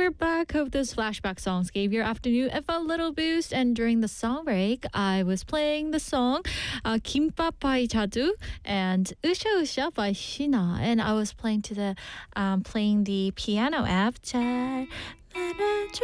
we're back. Hope those flashback songs gave your afternoon a little boost. And during the song break, I was playing the song 김밥 by Jadu and Usha Usha by Shina. And I was playing the piano app. 잘 말아줘.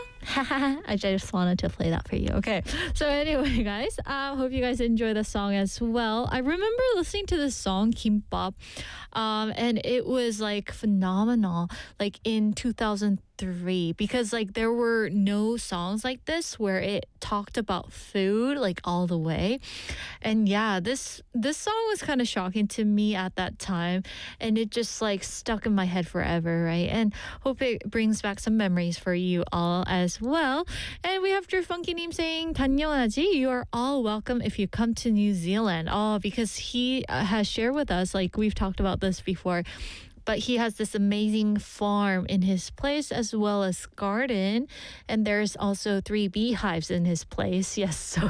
I just wanted to play that for you. Okay. So anyway, guys, hope you guys enjoy the song as well. I remember listening to this song, Kimbap, and it was like phenomenal, like in 2003, because like there were no songs like this where it talked about food like all the way. And yeah, this song was kind of shocking to me at that time, and it just like stuck in my head forever, right? And hope it brings back some memories for you all as well. And we have Drew Funky님 saying 다녀와야지. You are all welcome if you come to New Zealand. Oh, because he has shared with us, like we've talked about this before, but he has this amazing farm in his place as well as garden, and there's also 3 beehives in his place. Yes, so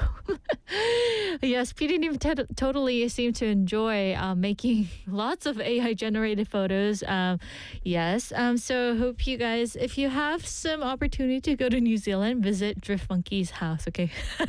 yes, PD님 totally seem to enjoy making lots of AI generated photos. Yes, so hope you guys, if you have some opportunity to go to New Zealand, visit Drift Monkey's house. Okay.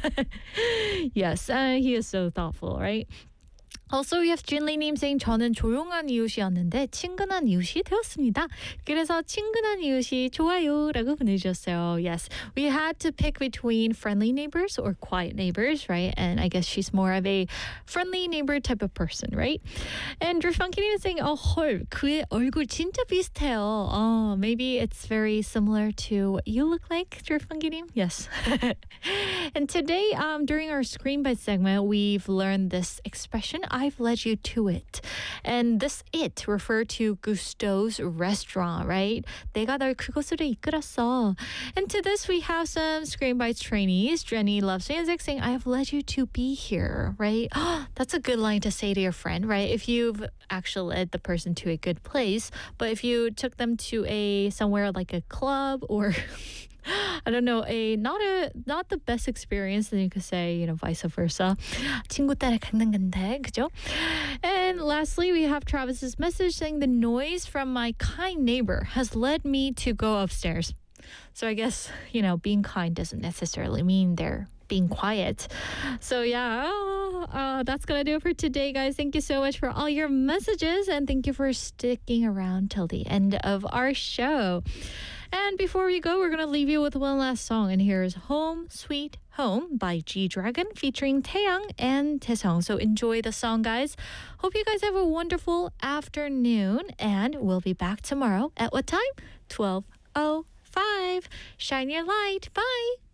Yes, he is so thoughtful, right? Also, we have Jinli님 saying 저는 조용한 이웃이었는데 친근한 이웃이 되었습니다. 그래서 친근한 이웃이 좋아요라고 보내주셨어요. Yes, we had to pick between friendly neighbors or quiet neighbors, right? And I guess she's more of a friendly neighbor type of person, right? And Funky님 is saying, 헐, 그의 얼굴 진짜 비슷해요. Maybe it's very similar to what you look like, Funky님. Yes. And today, during our Screen Bite segment, we've learned this expression, I've led you to it. And this it refer to Gusteau's restaurant, right? 내가 널 그곳으로 이끌었어. And to this, we have some Screen Bites trainees. Jenny loves music saying, I have led you to be here, right? That's a good line to say to your friend, right? If you've actually led the person to a good place, but if you took them to somewhere like a club or I don't know, not the best experience, then you could say, vice versa. 친구 따라 걷는 건데, 그죠? And lastly, we have Travis's message saying the noise from my kind neighbor has led me to go upstairs. So I guess, being kind doesn't necessarily mean they're being quiet. So yeah, that's gonna do it for today, guys. Thank you so much for all your messages, and thank you for sticking around till the end of our show. And before we go, we're going to leave you with one last song. And here's Home Sweet Home by G-Dragon featuring Taeyang and Taesung. So enjoy the song, guys. Hope you guys have a wonderful afternoon. And we'll be back tomorrow at what time? 12:05. Shine your light. Bye.